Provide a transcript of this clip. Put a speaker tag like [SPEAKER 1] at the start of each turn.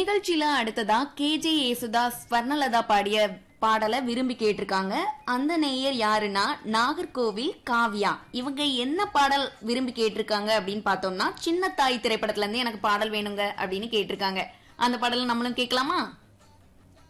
[SPEAKER 1] நிகழ்ச்சியில அடுத்ததா கேஜே யேசுதாஸ் ஸ்வர்ணலதா பாடிய பாடலை விரும்பி கேட்டிருக்காங்க. அந்த நேயர் யாருன்னா நாகர்கோவில் காவ்யா. இவங்க என்ன பாடல் விரும்பி கேட்டிருக்காங்க அப்படின்னு பார்த்தோம்னா, சின்ன தாய் திரைப்படத்துல இருந்து எனக்கு பாடல் வேணுங்க அப்படின்னு கேட்டிருக்காங்க. அந்த பாடலை நம்மளும் கேட்கலாமா?